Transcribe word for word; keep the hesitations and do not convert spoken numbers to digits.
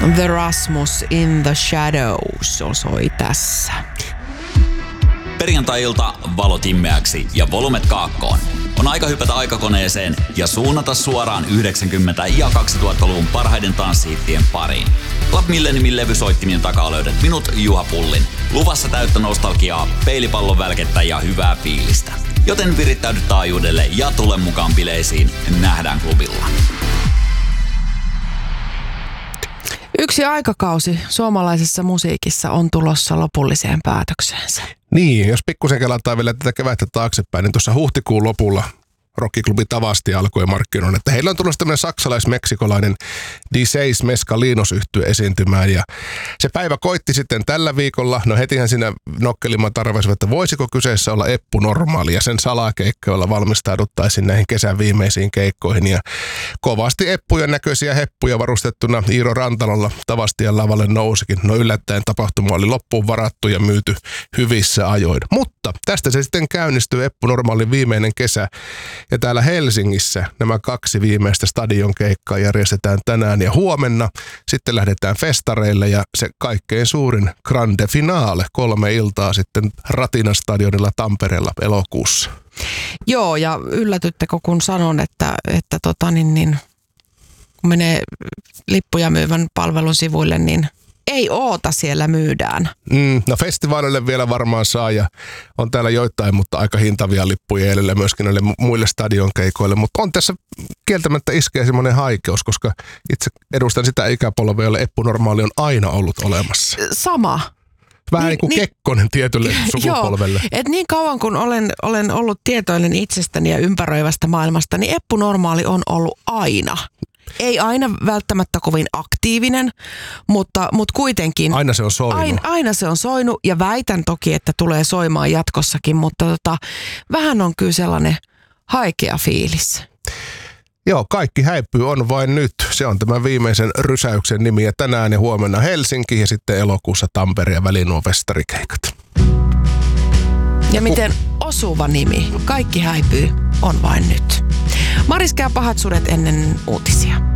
The Rasmus in the Shadows osoi tässä. Perjantai-ilta valot immeäksi ja volumet kaakkoon. On aika hypätä aikakoneeseen ja suunnata suoraan yhdeksänkymmentä- ja kaksituhattaluvun parhaiden tanssihittien pariin. Club Milleniumin levysoittimien takaa löydät minut, Juha Pullin. Luvassa täyttä nostalgiaa, peilipallon välkettä ja hyvää fiilistä. Joten virittäydy taajuudelle ja tule mukaan bileisiin. Nähdään klubilla. Yksi aikakausi suomalaisessa musiikissa on tulossa lopulliseen päätökseensä. Niin, jos pikkusen kelataan vielä tätä kevättä taaksepäin, niin tuossa huhtikuun lopulla rockiklubi Tavasti alkoi markkinoida, että heillä on tullut tämmöinen saksalais-meksikolainen D seis Mescalinos-yhtye esiintymään ja se päivä koitti sitten tällä viikolla. No hetihän siinä nokkelimmat arvaisivat, että voisiko kyseessä olla Eppu Normaali ja sen salakeikkoilla valmistauduttaisiin näihin kesän viimeisiin keikkoihin ja kovasti Eppujen näköisiä heppuja varustettuna Iiro Rantalolla Tavastien lavalle nousikin. No yllättäen tapahtuma oli loppuun varattu ja myyty hyvissä ajoin. Mutta tästä se sitten käynnistyy Eppu Normaalin viimeinen kesä. Ja täällä Helsingissä nämä kaksi viimeistä stadionkeikkaa järjestetään tänään ja huomenna. Sitten lähdetään festareille ja se kaikkein suurin grande finale kolme iltaa sitten Ratina stadionilla Tampereella elokuussa. Joo, ja yllätyttekö kun sanon, että, että tota niin, niin, kun menee lippuja myyvän palvelun sivuille, niin ei oota siellä myydään. Mm, no festivaalille vielä varmaan saa ja on täällä joitain, mutta aika hintavia lippuja edellä myöskin näille muille stadionkeikoille. Mutta on tässä kieltämättä iskee semmoinen haikeus, koska itse edustan sitä ikäpolvea, jolle Eppu Normaali on aina ollut olemassa. Sama. Vähän niin kuin niin, Kekkonen tietylle sukupolvelle. Joo, et niin kauan kun olen, olen ollut tietoinen itsestäni ja ympäröivästä maailmasta, niin Eppu Normaali on ollut aina. Ei aina välttämättä kovin aktiivinen, mutta, mutta kuitenkin. Aina se on soinut. Aina, aina se on soinut ja väitän toki, että tulee soimaan jatkossakin, mutta tota, vähän on kyllä sellainen haikea fiilis. Joo, kaikki häipyy on vain nyt. Se on tämän viimeisen rysäyksen nimi ja tänään ja huomenna Helsinki ja sitten elokuussa Tampere ja väliin nuo festarikeikat. Ja miten osuva nimi. Kaikki häipyy on vain nyt. Mariska ja pahat sudet ennen uutisia.